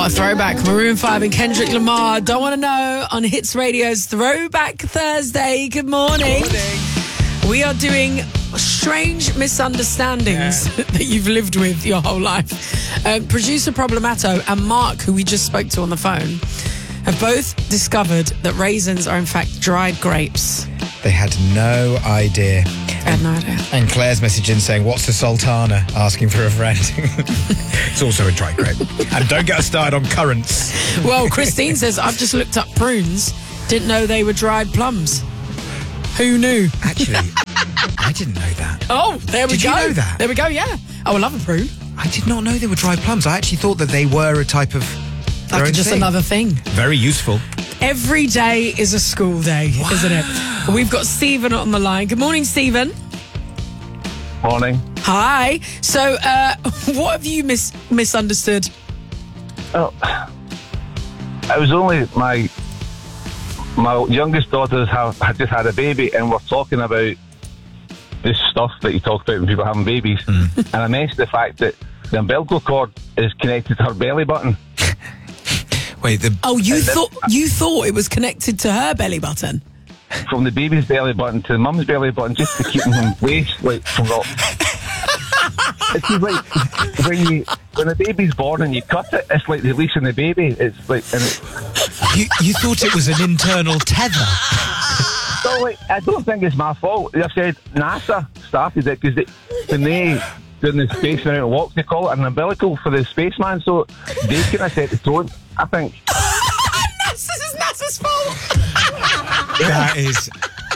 What a throwback. Maroon 5 and Kendrick Lamar. Don't Want to Know on Hits Radio's Throwback Thursday. Good morning. We are doing strange misunderstandings that you've lived with your whole life. Producer Problemato and Mark, who we just spoke to on the phone, have both discovered that raisins are in fact dried grapes. They had no idea. I had no idea. And Claire's message in saying, what's a sultana? Asking for a friend. It's also a dry grape. And don't get us started on currants. Well, Christine says, I've just looked up prunes. Didn't know they were dried plums. Who knew? Actually, I didn't know that. Oh, there we go. Did you know that? There we go, yeah. Oh, I love a prune. I did not know they were dried plums. I actually thought that they were a type of... Like just another thing. Very useful. Every day is a school day, isn't it? We've got Stephen on the line. Good morning, Stephen. Morning. Hi. So, what have you misunderstood? Oh, it was only my youngest daughter had just had a baby, and we're talking about this stuff that you talk about when people having babies. And I mentioned the fact that the umbilical cord is connected to her belly button. Wait, you thought it was connected to her belly button? From the baby's belly button to the mum's belly button, just to keep them in place, like from the... It's just like when a baby's born and you cut it, it's like releasing the baby. It's like... You thought it was an internal tether? So, like, I don't think it's my fault. I've said NASA started it because when they doing the space around walk, they call it an umbilical for the spaceman. So they kind of set the tone, I think. This is NASA's fault. That is...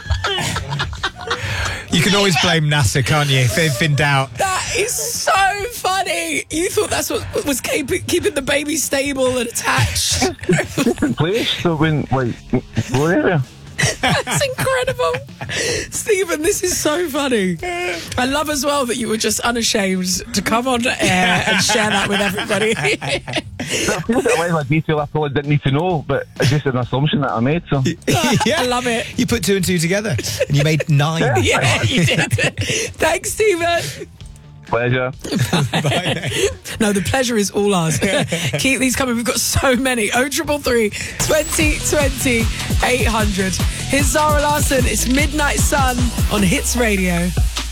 You can always blame NASA, can't you? If in doubt. That is so funny. You thought that's what was keeping the baby stable and attached. Different place. So when, like, whatever. That's incredible. Stephen, this is so funny. I love as well that you were just unashamed to come on air and share that with everybody. I feel that way, like detail I probably didn't need to know, but it's just an assumption that I made. So I love it. You put 2 and 2 together and you made 9. Yeah, you did. Thanks, Stephen. Pleasure. Bye. No, the pleasure is all ours. Keep these coming. We've got so many. 0333 20 20 800. Here's Zara Larsson. It's Midnight Sun on Hits Radio.